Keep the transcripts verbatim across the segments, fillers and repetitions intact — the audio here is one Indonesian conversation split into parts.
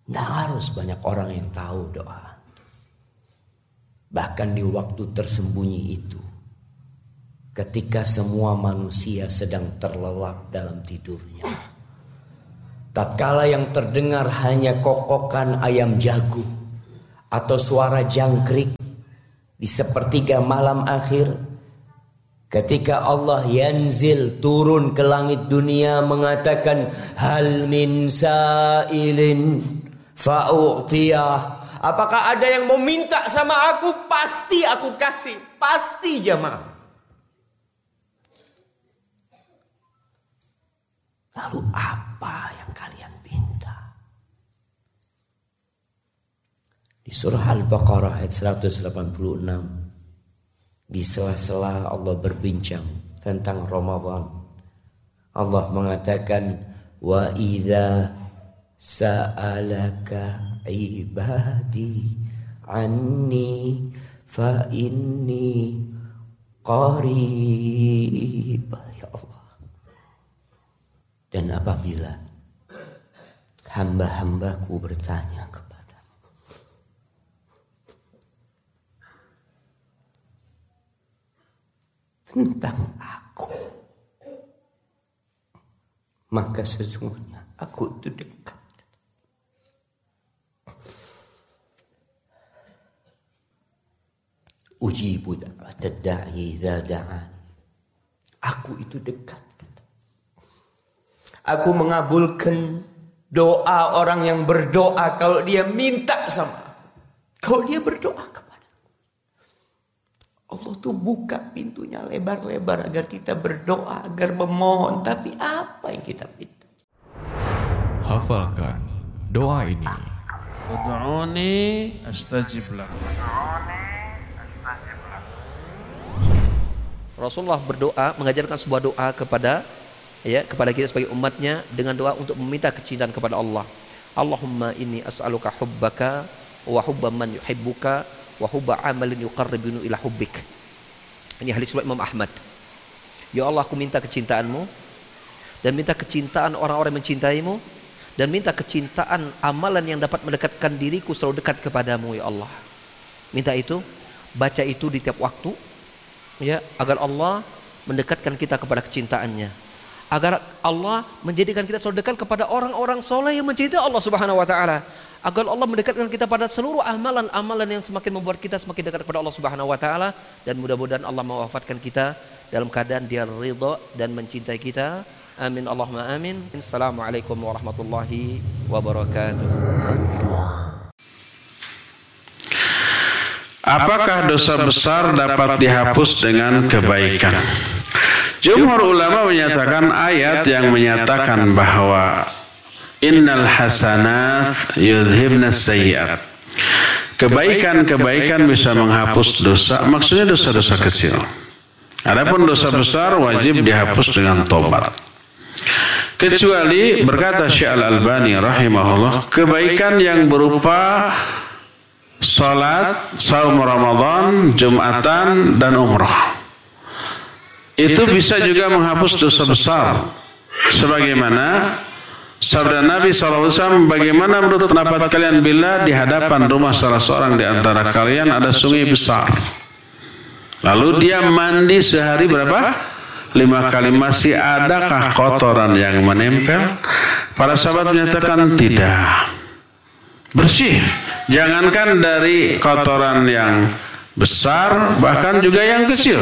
Tidak harus banyak orang yang tahu doa. Bahkan di waktu tersembunyi itu, ketika semua manusia sedang terlelap dalam tidurnya, tatkala yang terdengar hanya kokokan ayam jago atau suara jangkrik di sepertiga malam akhir, ketika Allah yanzil turun ke langit dunia mengatakan hal min sa'ilin fa'u'tiyah, apakah ada yang mau minta sama aku? Pasti aku kasih, pasti jamaah. Lalu apa yang kalian minta? Di surah Al-Baqarah ayat seratus delapan puluh enam, di sela-sela Allah berbincang tentang Ramadan, Allah mengatakan wa idza sa'alaka ibadi anni fa inni qarib. Ya Allah. Dan apabila hamba-hambaku bertanya kepadamu tentang aku, maka sesungguhnya aku itu dekat. Ujibu da'watad da'i idza da'an. Aku itu dekat. Aku mengabulkan doa orang yang berdoa kalau dia minta sama aku. Kalau dia berdoa kepada Allah tuh buka pintunya lebar-lebar agar kita berdoa, agar memohon. Tapi apa yang kita minta? Hafalkan doa ini. Ud'uni astajib lakum. Rasulullah berdoa, mengajarkan sebuah doa kepada ya kepada kita sebagai umatnya dengan doa untuk meminta kecintaan kepada Allah. Allahumma inni as'aluka hubbaka wa hubba man yuhibbuka wa hubba amalin yuqarribuni ila hubbik. Ini hadis riwayat Imam Ahmad. Ya Allah, aku minta kecintaanmu dan minta kecintaan orang-orang yang mencintaimu dan minta kecintaan amalan yang dapat mendekatkan diriku selalu dekat kepadamu ya Allah. Minta itu, baca itu di tiap waktu ya, agar Allah mendekatkan kita kepada kecintaannya. Agar Allah menjadikan kita selalu dekat kepada orang-orang soleh yang mencintai Allah Subhanahu wa taala. Agar Allah mendekatkan kita pada seluruh amalan-amalan yang semakin membuat kita semakin dekat kepada Allah Subhanahu wa taala, dan mudah-mudahan Allah mewafatkan kita dalam keadaan Dia ridha dan mencintai kita. Amin Allahumma amin. Assalamualaikum warahmatullahi wabarakatuh. Apakah dosa besar dapat dihapus dengan kebaikan? Jumhur ulama menyatakan ayat yang menyatakan bahwa innal hasanat yudhibna sayyi'at, kebaikan-kebaikan bisa menghapus dosa, maksudnya dosa-dosa kecil. Adapun dosa besar wajib dihapus dengan tobat. Kecuali berkata Syekh Al-Albani rahimahullah, kebaikan yang berupa salat, saum Ramadan, Jumatan dan umrah itu bisa juga menghapus dosa besar. Sebagaimana sabda Nabi shallallahu alaihi wasallam, bagaimana menurut pendapat kalian bila di hadapan rumah salah seorang di antara kalian ada sungai besar, lalu dia mandi sehari berapa? Lima kali, masih adakah kotoran yang menempel? Para sahabat menyatakan tidak, bersih. Jangankan dari kotoran yang besar, bahkan juga yang kecil.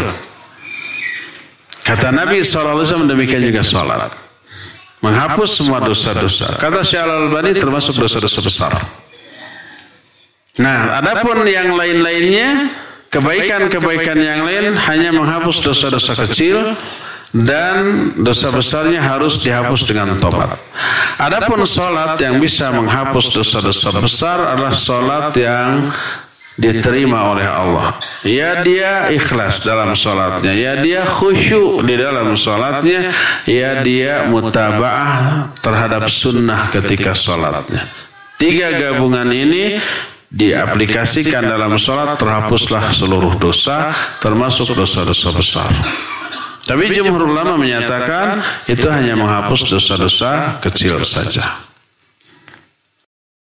Kata Nabi shallallahu alaihi wasallam, demikian juga sholat menghapus semua dosa-dosa. Kata Syekh Al-Albani termasuk dosa-dosa besar. Nah, adapun yang lain-lainnya, kebaikan-kebaikan yang lain hanya menghapus dosa-dosa kecil dan dosa besarnya harus dihapus dengan tobat. Adapun sholat yang bisa menghapus dosa-dosa besar adalah sholat yang diterima oleh Allah. Ya dia ikhlas dalam sholatnya, ya dia khusyuk di dalam sholatnya, ya dia mutaba'ah terhadap sunnah ketika sholatnya. Tiga gabungan ini diaplikasikan dalam sholat, terhapuslah seluruh dosa, termasuk dosa-dosa besar. Tapi jumhur ulama menyatakan itu hanya menghapus dosa-dosa kecil saja.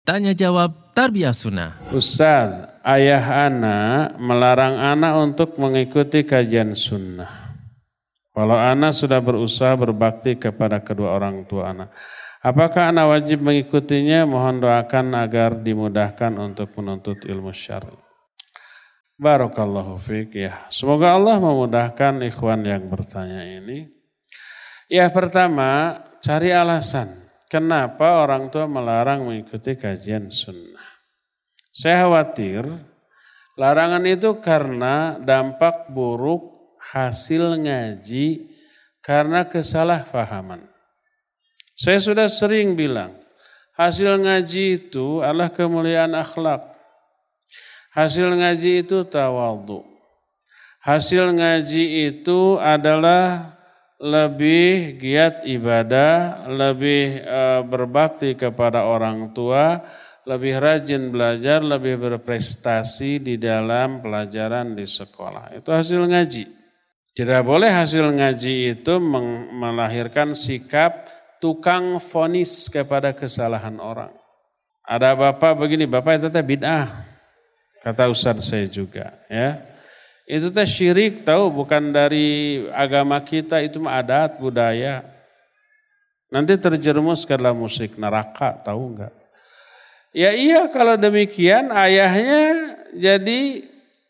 Tanya jawab Tarbiyah Sunnah. Ustaz, ayah ana melarang ana untuk mengikuti kajian sunnah. Kalau ana sudah berusaha berbakti kepada kedua orang tua ana, apakah ana wajib mengikutinya? Mohon doakan agar dimudahkan untuk menuntut ilmu syar'i. Barakallahu fiik ya. Semoga Allah memudahkan ikhwan yang bertanya ini. Ya, pertama, cari alasan kenapa orang tua melarang mengikuti kajian sunnah. Saya khawatir larangan itu karena dampak buruk hasil ngaji karena kesalahpahaman. Saya sudah sering bilang, hasil ngaji itu adalah kemuliaan akhlak. Hasil ngaji itu tawadhu. Hasil ngaji itu adalah lebih giat ibadah, lebih e, berbakti kepada orang tua, lebih rajin belajar, lebih berprestasi di dalam pelajaran di sekolah. Itu hasil ngaji. Tidak boleh hasil ngaji itu melahirkan sikap tukang vonis kepada kesalahan orang. Ada bapak begini, bapak itu teh bid'ah. Kata ustaz saya juga, ya. Itu teh syirik, tahu, bukan dari agama kita, itu mah adat budaya. Nanti terjerumus ke dalam musik neraka, tahu enggak? Ya iya, kalau demikian ayahnya jadi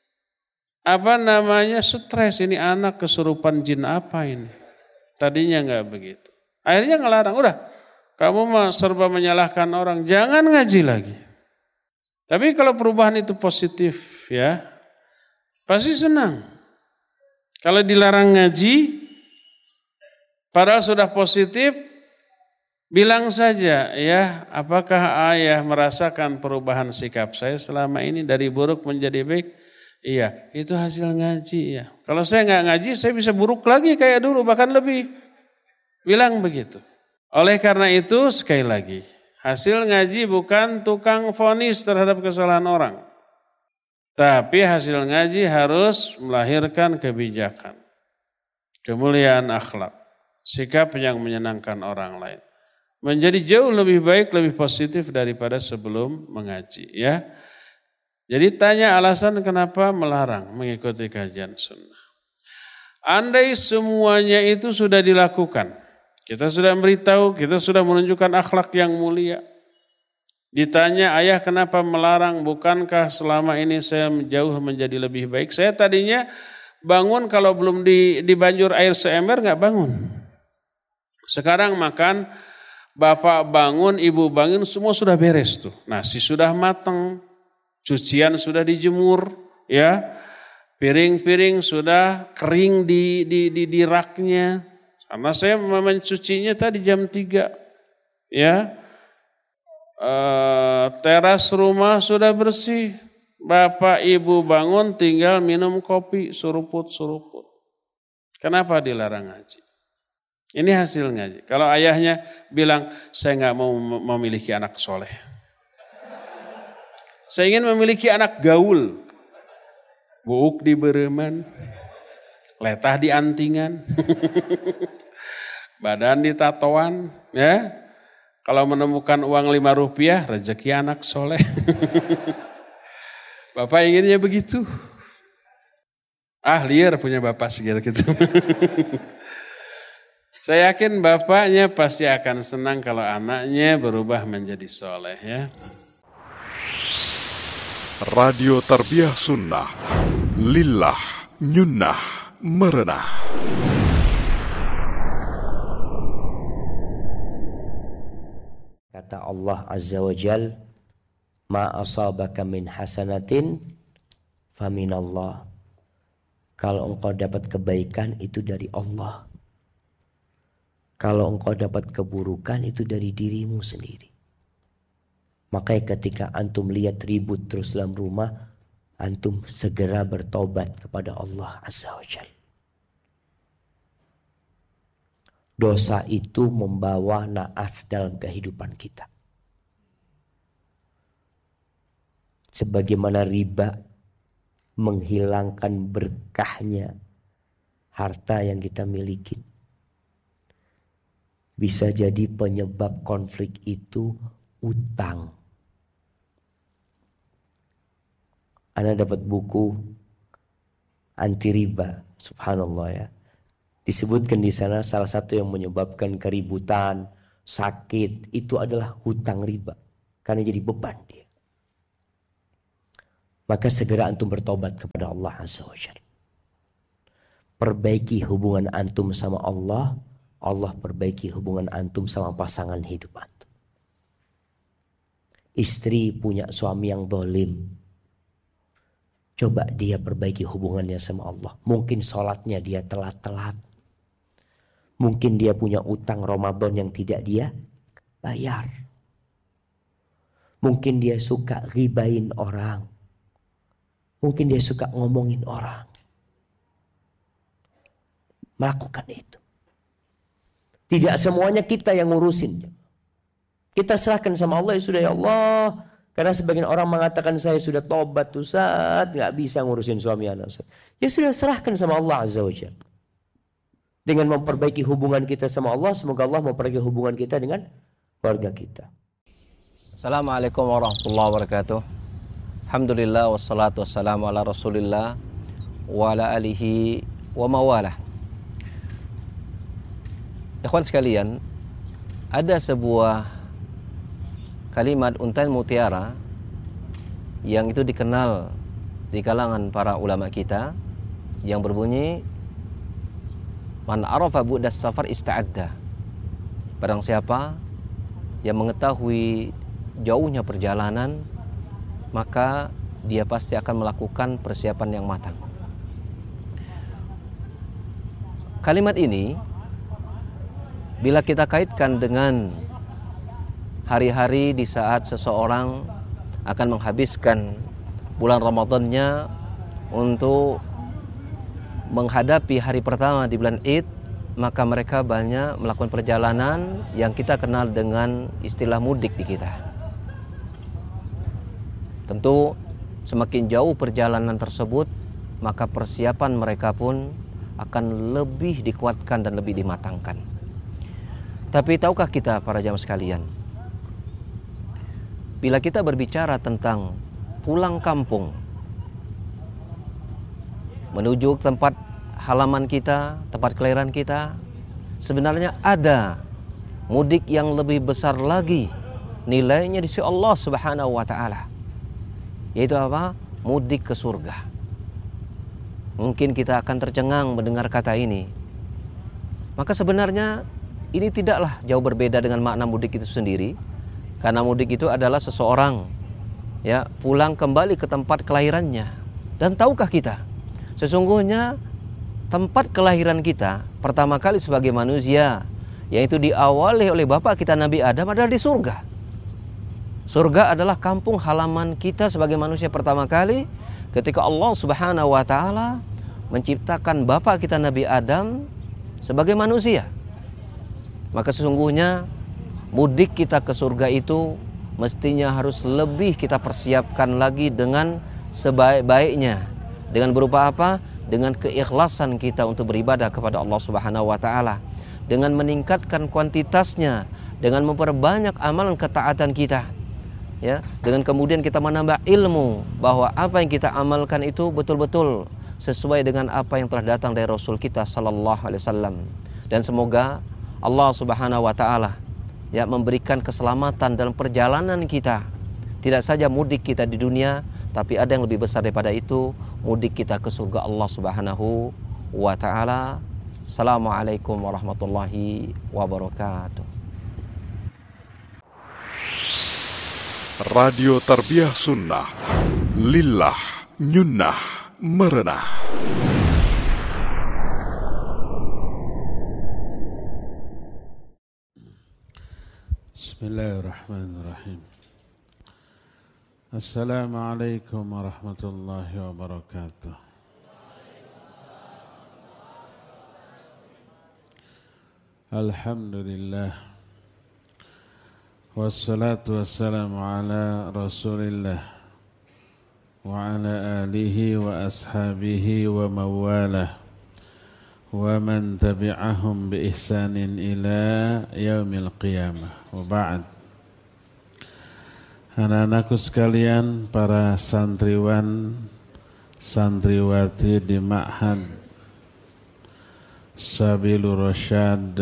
apa namanya stres, ini anak kesurupan jin apa ini? Tadinya enggak begitu. Akhirnya ngelarang, udah kamu mah serba menyalahkan orang, jangan ngaji lagi. Tapi kalau perubahan itu positif ya, pasti senang. Kalau dilarang ngaji, padahal sudah positif, bilang saja ya, apakah ayah merasakan perubahan sikap saya selama ini dari buruk menjadi baik? Iya, itu hasil ngaji ya. Kalau saya nggak ngaji, saya bisa buruk lagi kayak dulu, bahkan lebih. Bilang begitu. Oleh karena itu, sekali lagi, hasil ngaji bukan tukang vonis terhadap kesalahan orang. Tapi hasil ngaji harus melahirkan kebijakan, kemuliaan akhlak, sikap yang menyenangkan orang lain. Menjadi jauh lebih baik, lebih positif daripada sebelum mengaji. Ya. Jadi tanya alasan kenapa melarang mengikuti kajian sunnah. Andai semuanya itu sudah dilakukan, kita sudah memberitahu, kita sudah menunjukkan akhlak yang mulia. Ditanya ayah kenapa melarang, bukankah selama ini saya jauh menjadi lebih baik? Saya tadinya bangun kalau belum dibanjur air seember gak bangun. Sekarang makan, bapak bangun, ibu bangun, semua sudah beres tuh. Nasi sudah matang, cucian sudah dijemur, ya, piring-piring sudah kering di, di, di, di raknya. Karena saya mencucinya tadi jam tiga, ya. Uh, teras rumah sudah bersih. Bapak ibu bangun tinggal minum kopi suruput-suruput. Kenapa dilarang ngaji? Ini hasil ngaji. Kalau ayahnya bilang, saya nggak mau memiliki anak soleh. Saya ingin memiliki anak gaul. Buuk di bereman, letah di antingan, badan di tatoan, ya. Kalau menemukan uang lima rupiah, rezeki anak soleh. Bapak inginnya begitu. Ah, liar punya bapak segitu. Saya yakin bapaknya pasti akan senang kalau anaknya berubah menjadi soleh ya. Radio Tarbiyah Sunnah, lillah, nyunnah, merenah. Kata Allah Azza wa Jal, ma asabaka min hasanatin faminallah. Kalau engkau dapat kebaikan itu dari Allah. Kalau engkau dapat keburukan itu dari dirimu sendiri. Makanya ketika antum lihat ribut terus dalam rumah, antum segera bertobat kepada Allah Azza wa Jal. Dosa itu membawa naas dalam kehidupan kita. Sebagaimana riba menghilangkan berkahnya harta yang kita miliki. Bisa jadi penyebab konflik itu utang. Ana dapat buku anti riba, subhanallah ya. Disebutkan di sana salah satu yang menyebabkan keributan, sakit itu adalah hutang riba, karena jadi beban dia. Maka segera antum bertobat kepada Allah Azza wa Jalla. Perbaiki hubungan antum sama Allah, Allah perbaiki hubungan antum sama pasangan hidup antum. Istri punya suami yang zalim, coba dia perbaiki hubungannya sama Allah. Mungkin sholatnya dia telat-telat. Mungkin dia punya utang Ramadan yang tidak dia bayar. Mungkin dia suka ghibain orang. Mungkin dia suka ngomongin orang. Melakukan itu. Tidak semuanya kita yang ngurusin. Kita serahkan sama Allah, ya sudah ya Allah. Karena sebagian orang mengatakan saya sudah tobat Ustaz, gak bisa ngurusin suami anak Ustaz. Ya sudah, serahkan sama Allah Azza wa Jalla. Dengan memperbaiki hubungan kita sama Allah, semoga Allah memperbaiki hubungan kita dengan keluarga kita. Assalamualaikum warahmatullahi wabarakatuh. Alhamdulillah wassalatu wassalamu ala Rasulillah wa ala alihi wa mawalah. Ikhwan sekalian, ada sebuah kalimat Untayan Mutiara yang itu dikenal di kalangan para ulama kita, yang berbunyi, man arafa bu'das safar ista'adda. Barang siapa yang mengetahui jauhnya perjalanan, maka dia pasti akan melakukan persiapan yang matang. Kalimat ini bila kita kaitkan dengan hari-hari di saat seseorang akan menghabiskan bulan Ramadannya untuk menghadapi hari pertama di bulan Id, maka mereka banyak melakukan perjalanan yang kita kenal dengan istilah mudik di kita. Tentu semakin jauh perjalanan tersebut, maka persiapan mereka pun akan lebih dikuatkan dan lebih dimatangkan. Tapi tahukah kita para jamaah sekalian, bila kita berbicara tentang pulang kampung menuju tempat halaman kita, tempat kelahiran kita, sebenarnya ada mudik yang lebih besar lagi nilainya di sisi Allah Subhanahu wa taala. Yaitu apa? Mudik ke surga. Mungkin kita akan tercengang mendengar kata ini. Maka sebenarnya ini tidaklah jauh berbeda dengan makna mudik itu sendiri. Karena mudik itu adalah seseorang ya pulang kembali ke tempat kelahirannya. Dan tahukah kita, sesungguhnya tempat kelahiran kita pertama kali sebagai manusia, yaitu diawali oleh bapak kita Nabi Adam, adalah di surga. Surga adalah kampung halaman kita sebagai manusia pertama kali ketika Allah Subhanahu wa taala menciptakan bapak kita Nabi Adam sebagai manusia. Maka sesungguhnya mudik kita ke surga itu mestinya harus lebih kita persiapkan lagi dengan sebaik-baiknya. Dengan berupa apa? Dengan keikhlasan kita untuk beribadah kepada Allah Subhanahu wa taala, dengan meningkatkan kuantitasnya, dengan memperbanyak amalan ketaatan kita. Ya, dengan kemudian kita menambah ilmu bahwa apa yang kita amalkan itu betul-betul sesuai dengan apa yang telah datang dari Rasul kita sallallahu alaihi wasallam. Dan semoga Allah Subhanahu wa taala ya memberikan keselamatan dalam perjalanan kita. Tidak saja mudik kita di dunia, tapi ada yang lebih besar daripada itu, mudik kita ke surga Allah Subhanahu wa taala. Assalamualaikum warahmatullahi wabarakatuh. Radio Tarbiyah Sunnah, lillah, nyunnah, merenah. Bismillahirrahmanirrahim. Assalamualaikum warahmatullahi wabarakatuh. Alhamdulillah. Wassalatu wassalamu ala Rasulillah wa ala alihi wa ashabihi wa mawalah wa man tabi'ahum bi ihsanin ila yaumil qiyamah. Wa ba'd. anak-anakku sekalian, para santriwan, santriwati di Ma'had Sabilur Rasyad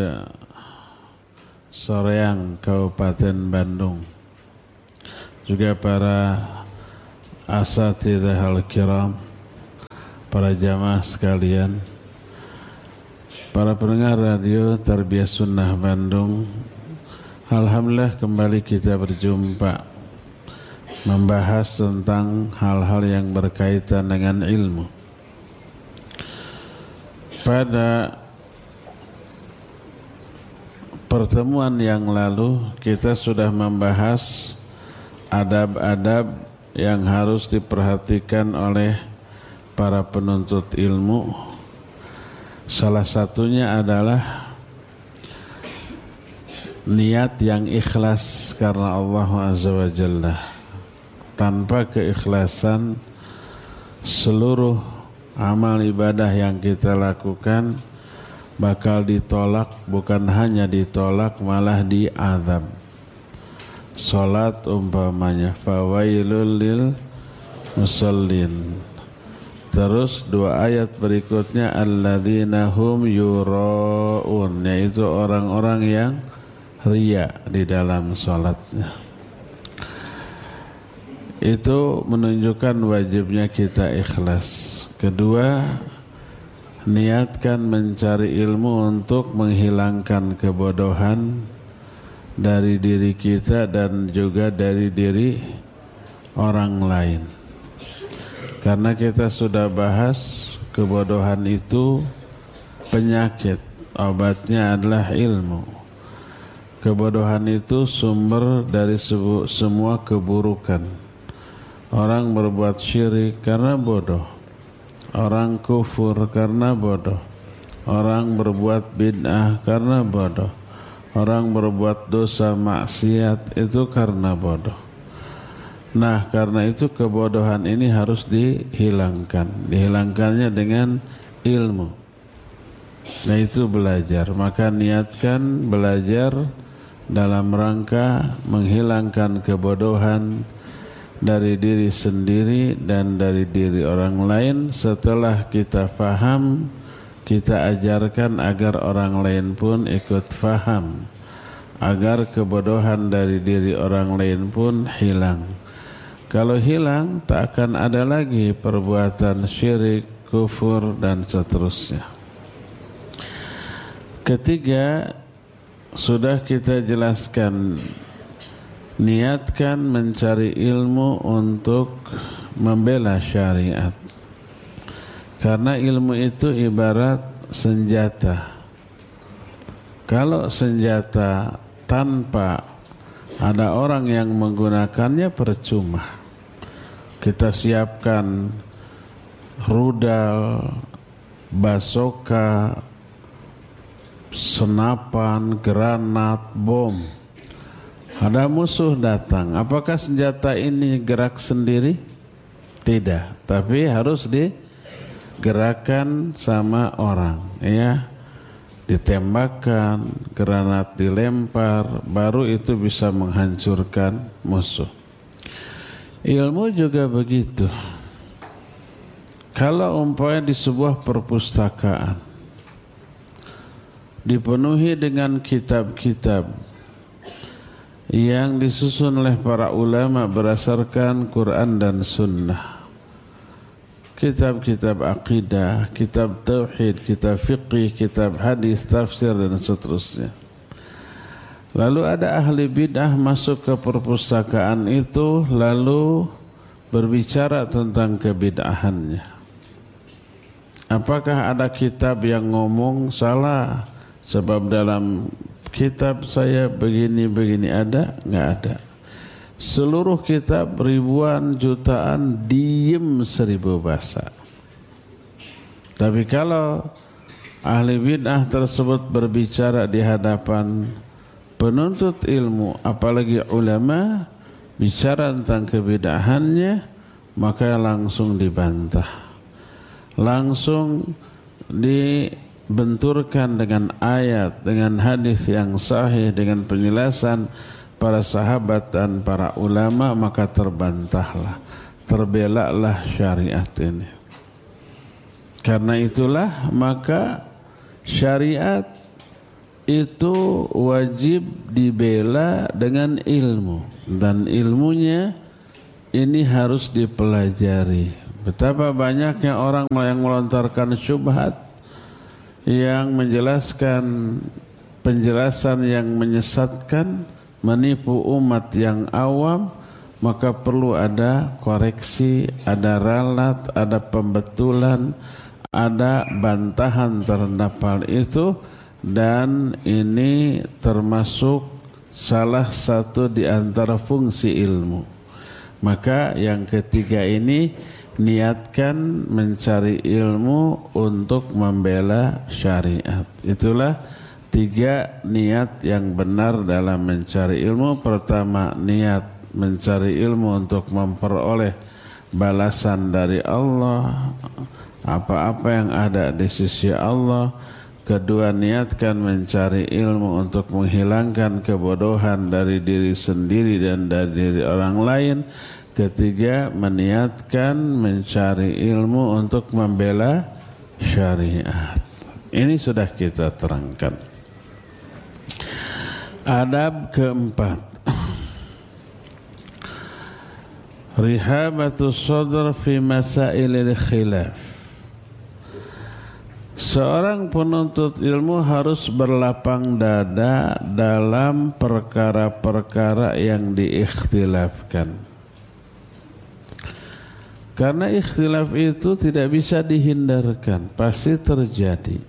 Soreang, Kabupaten Bandung, juga para asatidzah al-kiram, para jamaah sekalian, para pendengar radio Tarbiyah Sunnah Bandung. Alhamdulillah kembali kita berjumpa membahas tentang hal-hal yang berkaitan dengan ilmu. Pada pertemuan yang lalu kita sudah membahas adab-adab yang harus diperhatikan oleh para penuntut ilmu. Salah satunya adalah niat yang ikhlas karena Allah Azza wa Jalla. Tanpa keikhlasan, seluruh amal ibadah yang kita lakukan bakal ditolak, bukan hanya ditolak malah diazab. Salat umpamanya fawailul lil musallin. Terus dua ayat berikutnya alladzina hum yuraun, yaitu orang-orang yang riya di dalam salatnya. Itu menunjukkan wajibnya kita ikhlas. Kedua, niatkan mencari ilmu untuk menghilangkan kebodohan dari diri kita dan juga dari diri orang lain. Karena kita sudah bahas kebodohan itu penyakit, obatnya adalah ilmu. Kebodohan itu sumber dari semua keburukan. Orang berbuat syirik karena bodoh. Orang kufur karena bodoh. Orang berbuat bid'ah karena bodoh. Orang berbuat dosa maksiat itu karena bodoh. Nah, karena itu kebodohan ini harus dihilangkan. Dihilangkannya dengan ilmu. Nah, itu belajar. Maka niatkan belajar dalam rangka menghilangkan kebodohan dari diri sendiri dan dari diri orang lain. Setelah kita faham, kita ajarkan agar orang lain pun ikut faham, agar kebodohan dari diri orang lain pun hilang. Kalau hilang, tak akan ada lagi perbuatan syirik, kufur, dan seterusnya. Ketiga, sudah kita jelaskan, niatkan mencari ilmu untuk membela syariat. Karena ilmu itu ibarat senjata. Kalau senjata tanpa ada orang yang menggunakannya percuma. Kita siapkan rudal, basoka, senapan, granat, bom. Ada musuh datang, apakah senjata ini gerak sendiri? Tidak, tapi harus digerakkan sama orang, ya. Ditembakkan, granat dilempar, baru itu bisa menghancurkan musuh. Ilmu juga begitu. Kalau umpamanya di sebuah perpustakaan dipenuhi dengan kitab-kitab yang disusun oleh para ulama berdasarkan Quran dan Sunnah, kitab-kitab akidah, kitab tauhid, kitab fiqih, kitab hadis, tafsir, dan seterusnya. Lalu ada ahli bid'ah masuk ke perpustakaan itu lalu berbicara tentang kebid'ahannya. Apakah ada kitab yang ngomong salah sebab dalam kitab saya begini-begini? Ada? Nggak ada. Seluruh kitab ribuan jutaan diem seribu bahasa. Tapi kalau ahli bid'ah tersebut berbicara di hadapan penuntut ilmu, apalagi ulama, bicara tentang kebid'ahannya, maka langsung dibantah, langsung dibenturkan dengan ayat, dengan hadis yang sahih, dengan penjelasan para sahabat dan para ulama, maka terbantahlah, terbelaklah syariat ini. Karena itulah maka syariat itu wajib dibela dengan ilmu, dan ilmunya ini harus dipelajari. Betapa banyaknya orang yang melontarkan syubhat, yang menjelaskan penjelasan yang menyesatkan, menipu umat yang awam, maka perlu ada koreksi, ada ralat, ada pembetulan, ada bantahan terhadap hal itu, dan ini termasuk salah satu di antara fungsi ilmu. Maka yang ketiga ini, niatkan mencari ilmu untuk membela syariat. Itulah tiga niat yang benar dalam mencari ilmu. Pertama, niat mencari ilmu untuk memperoleh balasan dari Allah, apa-apa yang ada di sisi Allah. Kedua, niatkan mencari ilmu untuk menghilangkan kebodohan dari diri sendiri dan dari diri orang lain. Ketiga, meniatkan mencari ilmu untuk membela syariat. Ini sudah kita terangkan. Adab keempat, rihabatus sadr fi masailil khilaf. Seorang penuntut ilmu harus berlapang dada dalam perkara-perkara yang diikhtilafkan. Karena ikhtilaf itu tidak bisa dihindarkan, pasti terjadi.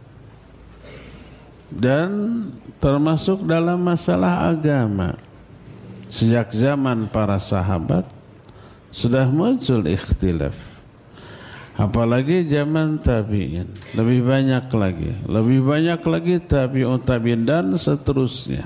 Dan termasuk dalam masalah agama. Sejak zaman para sahabat sudah muncul ikhtilaf. Apalagi zaman tabi'in, lebih banyak lagi, lebih banyak lagi tabi'un tabi'in dan seterusnya.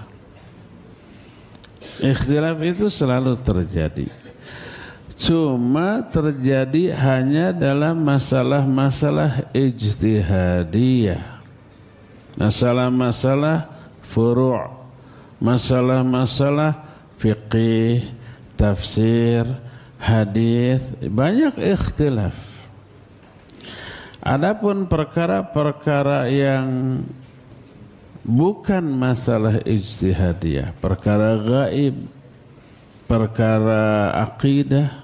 Ikhtilaf itu selalu terjadi. Cuma terjadi hanya dalam masalah-masalah ijtihadiyah, masalah-masalah furu', masalah-masalah fiqih, tafsir, hadis, banyak ikhtilaf. Adapun perkara-perkara yang bukan masalah ijtihadiyah, perkara gaib, perkara akidah,